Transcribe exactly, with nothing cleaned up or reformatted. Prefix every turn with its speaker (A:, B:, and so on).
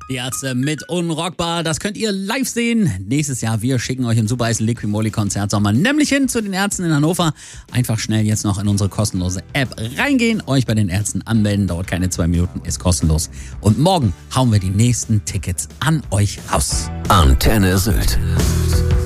A: Die Ärzte mit Unrockbar, das könnt ihr live sehen. Nächstes Jahr, wir schicken euch ein super heißen Liquimoli-Konzert Sommer, nämlich hin zu den Ärzten in Hannover. Einfach schnell jetzt noch in unsere kostenlose App reingehen, euch bei den Ärzten anmelden, dauert keine zwei Minuten, ist kostenlos. Und morgen hauen wir die nächsten Tickets an euch raus.
B: Antenne Sylt.